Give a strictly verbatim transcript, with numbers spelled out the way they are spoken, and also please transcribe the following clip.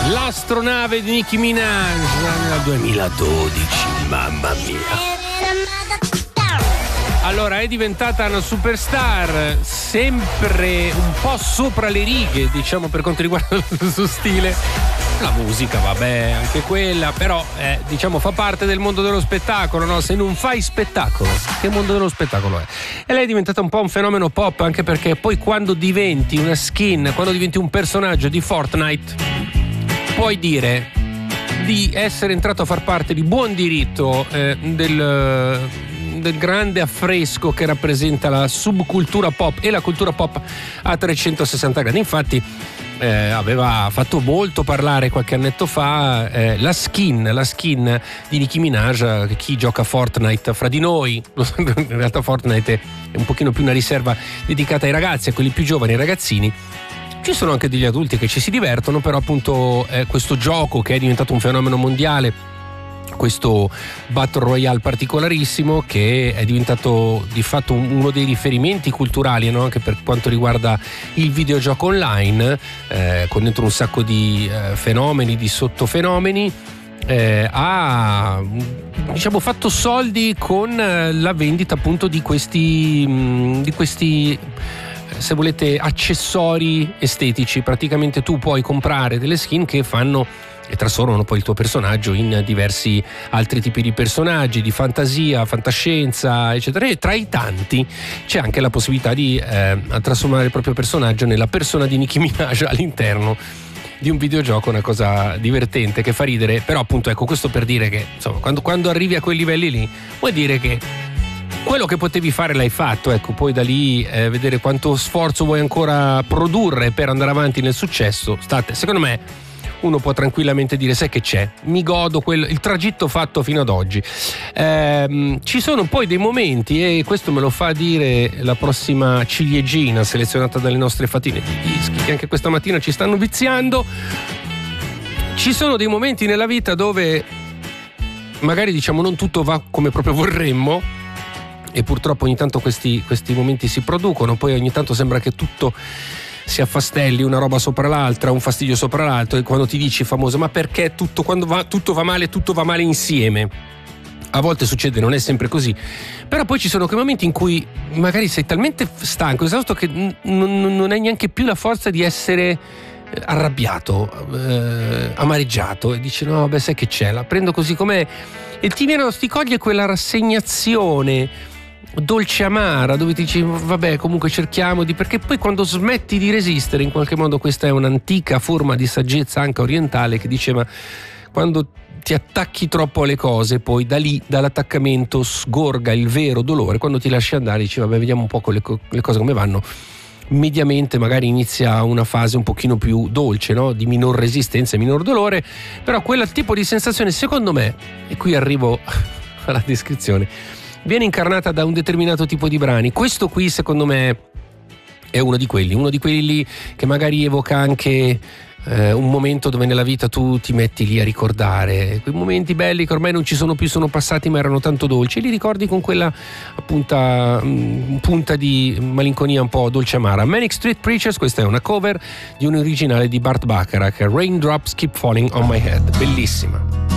l'astronave di Nicki Minaj nel duemiladodici, mamma mia. Allora, è diventata una superstar, sempre un po' sopra le righe, diciamo, per quanto riguarda il suo stile. La musica, vabbè, anche quella, però eh, diciamo fa parte del mondo dello spettacolo, no? Se non fai spettacolo, che mondo dello spettacolo è? E lei è diventata un po' un fenomeno pop, anche perché poi quando diventi una skin, quando diventi un personaggio di Fortnite, puoi dire di essere entrato a far parte di buon diritto eh, del... del grande affresco che rappresenta la subcultura pop e la cultura pop a trecentosessanta gradi. Infatti eh, aveva fatto molto parlare qualche annetto fa eh, la skin la skin di Nicki Minaj. Chi gioca Fortnite fra di noi, in realtà Fortnite è un pochino più una riserva dedicata ai ragazzi, a quelli più giovani, ai ragazzini. Ci sono anche degli adulti che ci si divertono, però appunto eh, questo gioco che è diventato un fenomeno mondiale, questo Battle Royale particolarissimo che è diventato di fatto uno dei riferimenti culturali, no? Anche per quanto riguarda il videogioco online, eh, con dentro un sacco di eh, fenomeni, di sottofenomeni, eh, ha diciamo fatto soldi con la vendita appunto di questi mh, di questi se volete accessori estetici. Praticamente tu puoi comprare delle skin che fanno e trasformano poi il tuo personaggio in diversi altri tipi di personaggi, di fantasia, fantascienza, eccetera. E tra i tanti c'è anche la possibilità di eh, trasformare il proprio personaggio nella persona di Nicki Minaj all'interno di un videogioco, una cosa divertente che fa ridere. Però appunto, ecco, questo per dire che insomma quando, quando arrivi a quei livelli lì vuol dire che quello che potevi fare l'hai fatto, ecco. Poi da lì eh, vedere quanto sforzo vuoi ancora produrre per andare avanti nel successo. State, secondo me uno può tranquillamente dire: sai che c'è, mi godo quel, il tragitto fatto fino ad oggi. Ehm, ci sono poi dei momenti, e questo me lo fa dire la prossima ciliegina selezionata dalle nostre fatine di dischi, che anche questa mattina ci stanno viziando. Ci sono dei momenti nella vita dove magari diciamo non tutto va come proprio vorremmo, e purtroppo ogni tanto questi, questi momenti si producono. Poi ogni tanto sembra che tutto si affastelli, una roba sopra l'altra, un fastidio sopra l'altro, e quando ti dici famoso ma perché tutto, quando va, tutto va male, tutto va male insieme. A volte succede, non è sempre così, però poi ci sono quei momenti in cui magari sei talmente stanco, esausto, che n- n- non hai neanche più la forza di essere arrabbiato, eh, amareggiato, e dici no vabbè, sai che c'è, la prendo così com'è, e ti viene, ti coglie quella rassegnazione dolce amara, dove ti dici vabbè, comunque cerchiamo di, perché poi quando smetti di resistere, in qualche modo questa è un'antica forma di saggezza anche orientale che diceva: quando ti attacchi troppo alle cose, poi da lì, dall'attaccamento sgorga il vero dolore. Quando ti lasci andare dici vabbè, vediamo un po' le, le cose come vanno, mediamente magari inizia una fase un pochino più dolce, no? Di minor resistenza e minor dolore, però quel tipo di sensazione, secondo me, e qui arrivo alla descrizione, viene incarnata da un determinato tipo di brani. Questo qui secondo me è uno di quelli, uno di quelli lì che magari evoca anche eh, un momento dove nella vita tu ti metti lì a ricordare quei momenti belli che ormai non ci sono più, sono passati ma erano tanto dolci, e li ricordi con quella appunta, mh, punta di malinconia un po' dolce amara. Manic Street Preachers, questa è una cover di un originale di Burt Bacharach, Raindrops Keep Falling on My Head, bellissima.